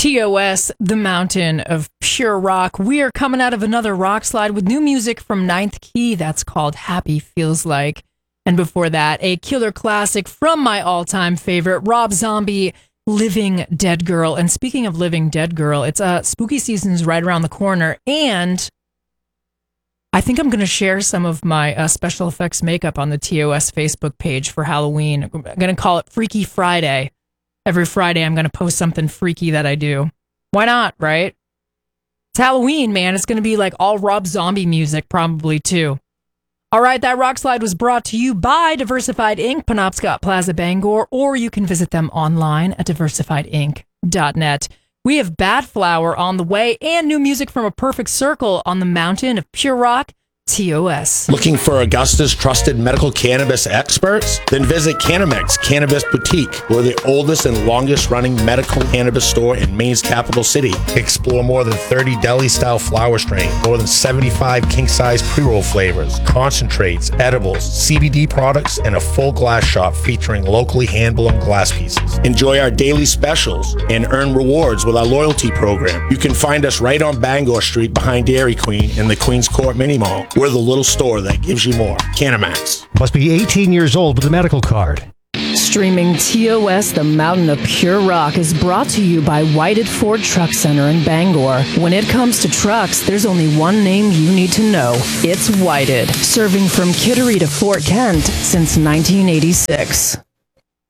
TOS, the mountain of pure rock. We are coming out of another rock slide with new music from Ninth Key that's called Happy Feels Like. And before that, a killer classic from my all-time favorite, Rob Zombie, Living Dead Girl. And speaking of Living Dead Girl, it's spooky season's right around the corner, and I think I'm going to share some of my special effects makeup on the TOS Facebook page for Halloween. I'm going to call it Freaky Friday. Every Friday, I'm going to post something freaky that I do. Why not, right? It's Halloween, man. It's going to be like all Rob Zombie music, probably, too. All right, that rock slide was brought to you by Diversified Inc., Penobscot Plaza, Bangor, or you can visit them online at diversifiedinc.net. We have Bad Flower on the way and new music from A Perfect Circle on the mountain of pure rock, TOS. Looking for Augusta's trusted medical cannabis experts? Then visit Canamex Cannabis Boutique. We're the oldest and longest running medical cannabis store in Maine's capital city. Explore more than 30 deli-style flower strains, more than 75 king-size pre-roll flavors, concentrates, edibles, CBD products, and a full glass shop featuring locally hand-blown glass pieces. Enjoy our daily specials and earn rewards with our loyalty program. You can find us right on Bangor Street behind Dairy Queen in the Queen's Court Mini Mall. We're the little store that gives you more. Canamax. Must be 18 years old with a medical card. Streaming TOS, the mountain of pure rock, is brought to you by Whited Ford Truck Center in Bangor. When it comes to trucks, there's only one name you need to know. It's Whited, serving from Kittery to Fort Kent since 1986.